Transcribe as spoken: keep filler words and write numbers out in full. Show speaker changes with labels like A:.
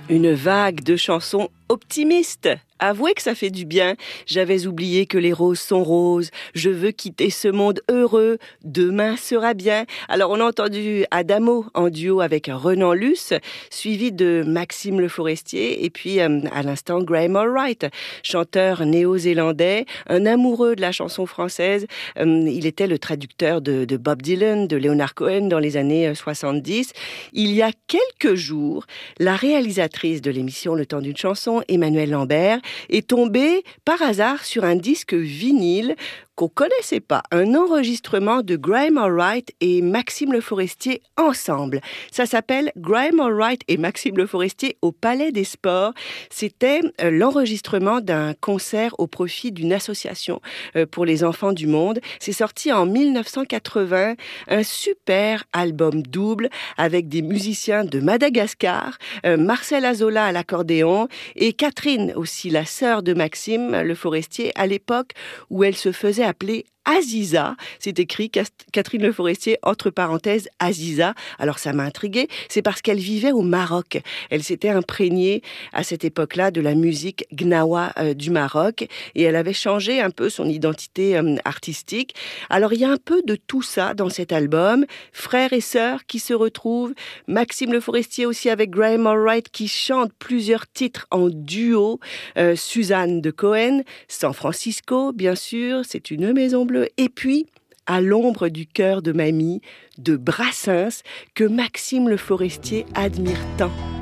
A: Une vague de chansons optimistes. Avouez que ça fait du bien. J'avais oublié que les roses sont roses. Je veux quitter ce monde heureux. Demain sera bien. Alors on a entendu Adamo en duo avec Renan Luce, suivi de Maxime Le Forestier et puis euh, à l'instant Graham Allwright, chanteur néo-zélandais, un amoureux de la chanson française. Euh, il était le traducteur de, de Bob Dylan, de Leonard Cohen dans les années soixante-dix. Il y a quelques jours, la réalisatrice de l'émission Le Temps d'une chanson, Emmanuelle Lambert, est tombée par hasard sur un disque vinyle qu'on connaissait pas, un enregistrement de Graham Allwright et Maxime Le Forestier ensemble. Ça s'appelle Graham Allwright et Maxime Le Forestier au Palais des Sports. C'était euh, l'enregistrement d'un concert au profit d'une association euh, pour les enfants du monde. C'est sorti en dix-neuf cent quatre-vingts, un super album double avec des musiciens de Madagascar, euh, Marcel Azola à l'accordéon et Catherine aussi, la sœur de Maxime Le Forestier, à l'époque où elle se faisait appelée Aziza. C'est écrit Catherine Le Forestier, entre parenthèses, Aziza. Alors ça m'a intriguée, c'est parce qu'elle vivait au Maroc. Elle s'était imprégnée à cette époque-là de la musique gnawa euh, du Maroc et elle avait changé un peu son identité euh, artistique. Alors il y a un peu de tout ça dans cet album, frères et sœurs qui se retrouvent, Maxime Le Forestier aussi avec Graham Allwright qui chante plusieurs titres en duo, euh, Suzanne de Cohen, San Francisco bien sûr, c'est une maison bleue. Et puis, à l'ombre du cœur de mamie, de Brassens, que Maxime Le Forestier admire tant.